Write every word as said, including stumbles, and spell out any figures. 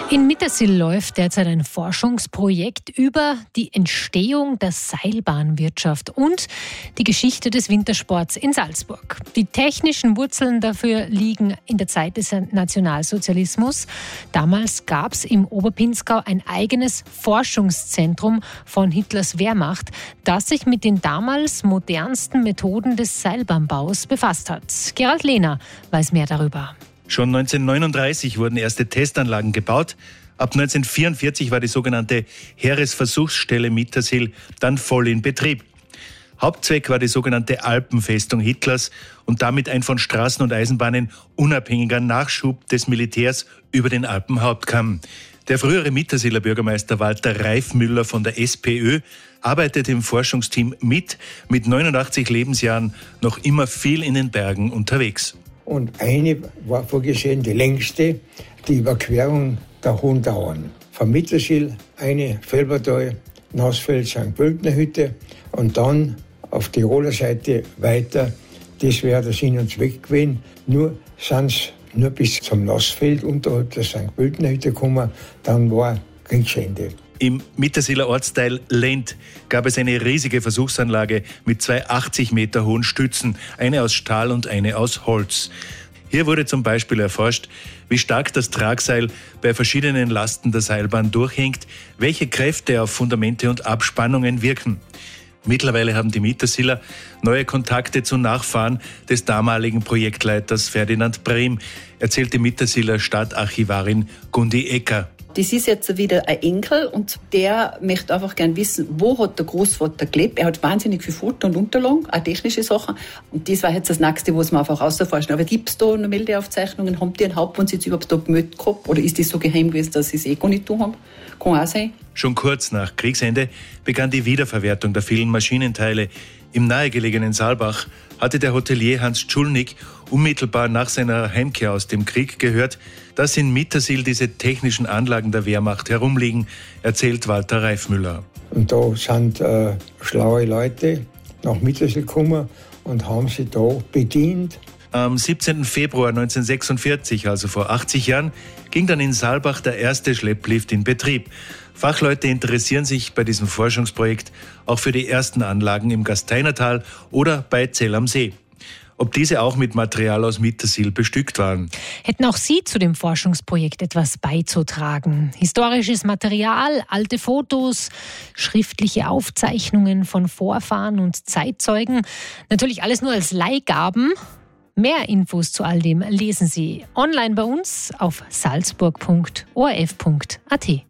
In Mittersill läuft derzeit ein Forschungsprojekt über die Entstehung der Seilbahnwirtschaft und die Geschichte des Wintersports in Salzburg. Die technischen Wurzeln dafür liegen in der Zeit des Nationalsozialismus. Damals gab es im Oberpinzgau ein eigenes Forschungszentrum von Hitlers Wehrmacht, das sich mit den damals modernsten Methoden des Seilbahnbaus befasst hat. Gerald Lehner weiß mehr darüber. Schon neunzehnhundertneununddreißig wurden erste Testanlagen gebaut. Ab neunzehnhundertvierundvierzig war die sogenannte Heeresversuchsstelle Mittersill dann voll in Betrieb. Hauptzweck war die sogenannte Alpenfestung Hitlers und damit ein von Straßen und Eisenbahnen unabhängiger Nachschub des Militärs über den Alpenhauptkamm. Der frühere Mittersiller Bürgermeister Walter Reifmüller von der SPÖ arbeitet im Forschungsteam mit, mit neunundachtzig Lebensjahren noch immer viel in den Bergen unterwegs. Und eine war vorgesehen, die längste, die Überquerung der Hohen Tauern. Von Mittersill eine Felbertal, Nassfeld, Sankt Pöltener Hütte und dann auf Tiroler Seite weiter. Das wäre der Sinn und Zweck gewesen. Nur sind sie nur bis zum Nassfeld unterhalb der Sankt Pöltener Hütte gekommen. Dann war Kriegsende. Im Mittersiller Ortsteil Lent gab es eine riesige Versuchsanlage mit zwei achtzig Meter hohen Stützen, eine aus Stahl und eine aus Holz. Hier wurde zum Beispiel erforscht, wie stark das Tragseil bei verschiedenen Lasten der Seilbahn durchhängt, welche Kräfte auf Fundamente und Abspannungen wirken. Mittlerweile haben die Mittersiller neue Kontakte zu Nachfahren des damaligen Projektleiters Ferdinand Brehm, erzählt die Mittersiller Stadtarchivarin Gundi Ecker. Das ist jetzt wieder ein Enkel und der möchte einfach gern wissen, wo hat der Großvater gelebt. Er hat wahnsinnig viel Foto und Unterlagen, auch technische Sachen. Und das war jetzt das Nächste, was wir einfach rausforschen. Aber gibt es da noch Meldeaufzeichnungen? Haben die einen Hauptwohnsitz überhaupt da gemeldet gehabt? Oder ist das so geheim gewesen, dass sie es eh gar nicht tun haben? Kann auch sein. Schon kurz nach Kriegsende begann die Wiederverwertung der vielen Maschinenteile. Im nahegelegenen Saalbach hatte der Hotelier Hans Tschulnig unmittelbar nach seiner Heimkehr aus dem Krieg gehört, dass in Mittersill diese technischen Anlagen der Wehrmacht herumliegen, erzählt Walter Reifmüller. Und da sind äh, schlaue Leute nach Mittersill gekommen und haben sich da bedient. Am siebzehnten Februar neunzehnhundertsechsundvierzig, also vor achtzig Jahren, ging dann in Saalbach der erste Schlepplift in Betrieb. Fachleute interessieren sich bei diesem Forschungsprojekt auch für die ersten Anlagen im Gasteinertal oder bei Zell am See. Ob diese auch mit Material aus Mittersill bestückt waren. Hätten auch Sie zu dem Forschungsprojekt etwas beizutragen? Historisches Material, alte Fotos, schriftliche Aufzeichnungen von Vorfahren und Zeitzeugen. Natürlich alles nur als Leihgaben. Mehr Infos zu all dem lesen Sie online bei uns auf salzburg punkt o r f punkt a t.